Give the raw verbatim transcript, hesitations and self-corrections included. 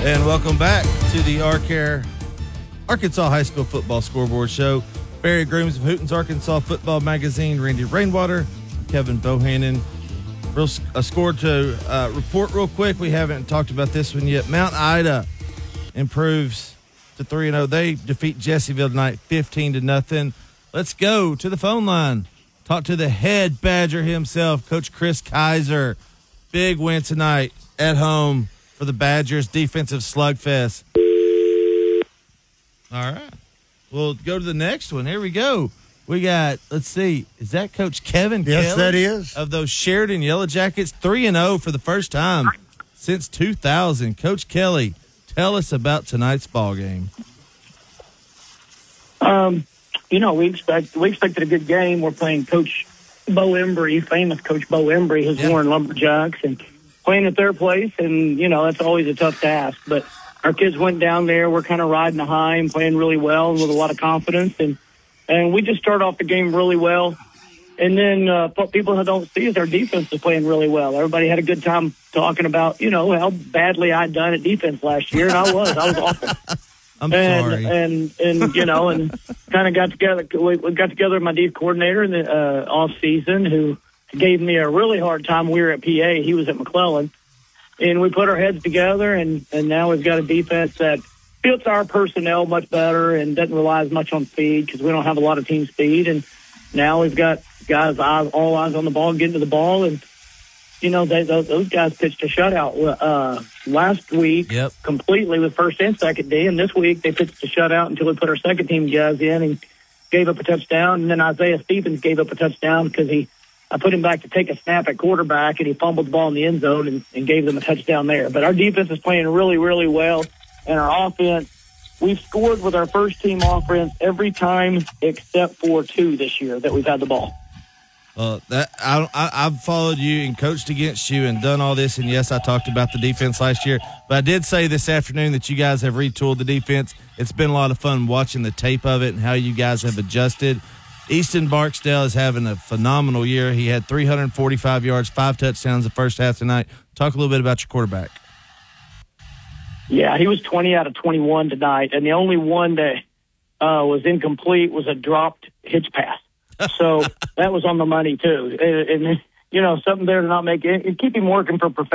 And welcome back to the ArCare Arkansas High School Football Scoreboard Show. Barry Grooms of Hooten's Arkansas Football Magazine, Randy Rainwater, Kevin Bohannon. Real, a score to uh, report real quick. We haven't talked about this one yet. Mount Ida improves to three and oh. They defeat Jessieville tonight fifteen to nothing. Let's go to the phone line. Talk to the head Badger himself, Coach Chris Kaiser. Big win tonight at home for the Badgers defensive slugfest. All right. We'll go to the next one. Here we go. We got, let's see, is that Coach Kevin Yes, Kelly that is. of those Sheridan Yellow Jackets? three and oh for the first time since two thousand. Coach Kelly, tell us about tonight's ball game. Um, you know, we expect we expected a good game. We're playing Coach Bo Embry, famous Coach Bo Embry, who's Yeah. Warren Lumberjacks, and playing at their place, and, you know, that's always a tough task. But our kids went down there. We're kind of riding the high and playing really well and with a lot of confidence. And, and we just started off the game really well. And then uh, what people don't see is our defense is playing really well. Everybody had a good time talking about, you know, how badly I'd done at defense last year, and I was. I was awful. I'm and, sorry. And, and, you know, and kind of got together. We, we got together with my D coordinator in the uh, off season, who gave me a really hard time. We were at P A. He was at McClellan. And we put our heads together, and, and now we've got a defense that fits our personnel much better and doesn't rely as much on speed because we don't have a lot of team speed. And now we've got guys eyes, all eyes on the ball, getting to the ball. And, you know, they, those, those guys pitched a shutout uh, last week Yep. completely with first and second D. And this week they pitched a shutout until we put our second team guys in and gave up a touchdown. And then Isaiah Stevens gave up a touchdown because he I put him back to take a snap at quarterback, and he fumbled the ball in the end zone and, and gave them a touchdown there. But our defense is playing really, really well. And our offense, we've scored with our first team offense every time except for two this year that we've had the ball. Well, that I, I, I've followed you and coached against you and done all this. And, yes, I talked about the defense last year. But I did say this afternoon that you guys have retooled the defense. It's been a lot of fun watching the tape of it and how you guys have adjusted. Easton Barksdale is having a phenomenal year. He had three hundred forty-five yards, five touchdowns the first half tonight. Talk a little bit about your quarterback. Yeah, he was twenty out of twenty-one tonight, and the only one that uh, was incomplete was a dropped hitch pass. So that was on the money, too. And, and you know, something there to not make it, keep him working for perfection.